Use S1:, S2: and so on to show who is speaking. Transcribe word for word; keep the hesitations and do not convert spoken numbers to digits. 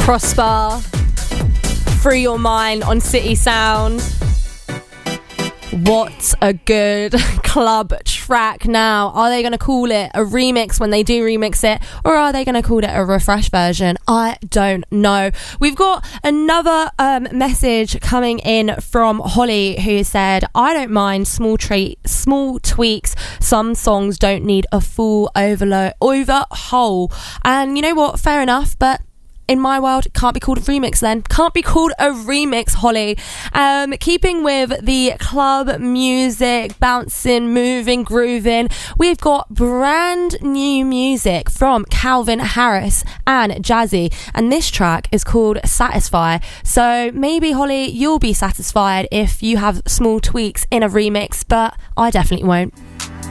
S1: Prosper, Free Your Mind on City Sound. What a good club track now. Are they going to call it a remix when they do remix it, or are they going to call it a refresh version? I don't know. We've got another um, message coming in from Holly, who said, I don't mind small treat, small tweaks. Some songs don't need a full overload, overhaul. And you know what? Fair enough, but in my world, it can't be called a remix then. Can't be called a remix, Holly. Um, keeping with the club music, bouncing, moving, grooving, we've got brand new music from Calvin Harris and Jazzy. And this track is called Satisfy. So maybe, Holly, you'll be satisfied if you have small tweaks in a remix, but I definitely won't.